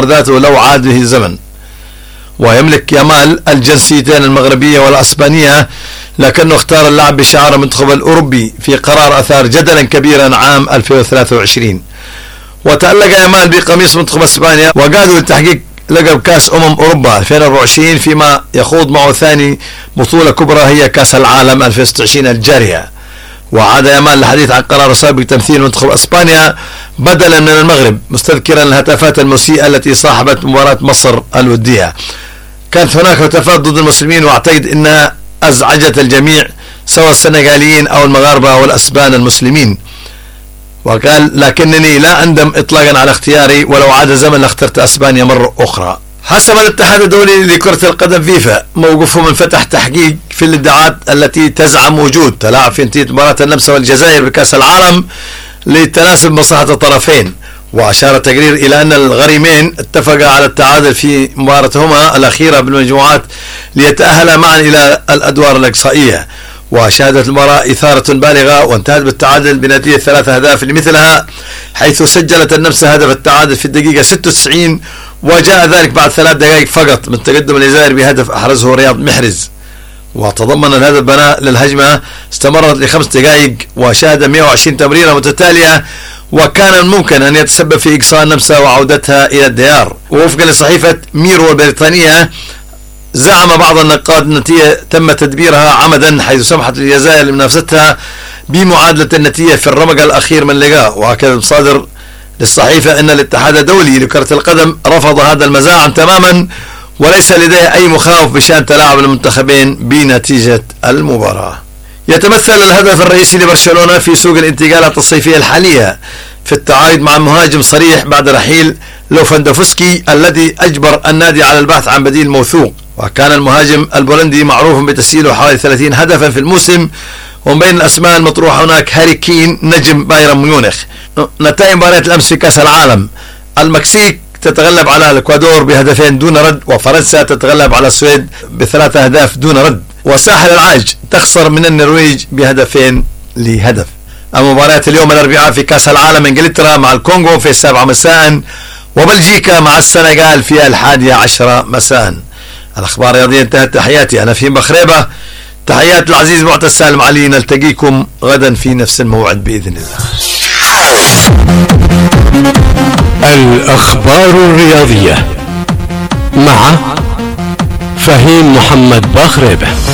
ذاته لو عاد به الزمن. ويملك يامال الجنسيتين المغربية والأسبانية، لكنه اختار اللعب بشعار المنتخب الأوروبي في قرار أثار جدلا كبيرا عام 2023. وتألق يامال بقميص منتخب اسبانيا وقادوا لتحقيق لقب كاس أوروبا 2024، فيما يخوض معه ثاني بطولة كبرى هي كاس العالم 2026 الجارية. وعاد يامال للحديث عن قرار سابق بتمثيل منتخب اسبانيا بدلا من المغرب، مستذكرا الهتافات المسيئة التي صاحبت مباراة مصر الودية. كانت هناك هتافات ضد المسلمين، واعتقد انها ازعجت الجميع سواء السنغاليين او المغاربة او الاسبان المسلمين. وقال: لكنني لا أندم إطلاقا على اختياري، ولو عاد الزمن لاخترت أسبانيا مرة أخرى. حسب الاتحاد الدولي لكرة القدم فيفا موقفهم من فتح تحقيق في الادعاءات التي تزعم وجود تلاعب في انتهاء مباراة النمسا والجزائر بكأس العالم لتناسب مصلحة الطرفين. وأشار التقرير إلى أن الغريمين اتفقا على التعادل في مباراتهما الأخيرة بالمجموعات ليتأهلا معا إلى الأدوار الإقصائية. وشهدت المباراة إثارة بالغة وانتهت بالتعادل بنتيجة 3 أهداف لمثلها، حيث سجلت النمسا هدف التعادل في الدقيقة 96، وجاء ذلك بعد 3 دقائق فقط من تقدم الجزائر بهدف أحرزه رياض محرز. وتضمن الهدف بناء للهجمة استمرت ل5 دقائق وشهد 120 تمريرة متتالية، وكان ممكن أن يتسبب في إقصاء النمسا وعودتها إلى الديار. ووفقا لصحيفة ميرو البريطانية، زعم بعض النقاد النتيجة تم تدبيرها عمدا، حيث سمحت للجزائر لمنافستها بمعادلة النتيجة في الرمق الأخير من اللقاء. وهكذا المصادر للصحيفة أن الاتحاد الدولي لكرة القدم رفض هذا المزاعم تماما، وليس لديه أي مخاوف بشأن تلاعب المنتخبين بنتيجة المباراة. يتمثل الهدف الرئيسي لبرشلونة في سوق الانتقالات الصيفية الحالية في التعاقد مع مهاجم صريح بعد رحيل لوفاندوفسكي الذي أجبر النادي على البحث عن بديل موثوق. وكان المهاجم البولندي معروف بتسجيله حوالي 30 هدفا في الموسم. ومن بين الأسماء المطروحة هناك هاري كين نجم بايرن ميونخ. نتائج مباريات الأمس في كأس العالم: المكسيك تتغلب على الإكوادور ب2 دون رد، وفرنسا تتغلب على السويد ب3 أهداف دون رد، وساحل العاج تخسر من النرويج ب2 لهدف. المباريات اليوم الأربعاء في كأس العالم: إنجلترا مع الكونغو في 7 مساء، وبلجيكا مع السنغال في 11 مساء. الأخبار الرياضية انتهت. تحياتي، أنا فهيم بخريبة. تحيات العزيز معتز سالم علي. نلتقيكم غدا في نفس الموعد بإذن الله. الأخبار الرياضية مع فهيم محمد بخريبة.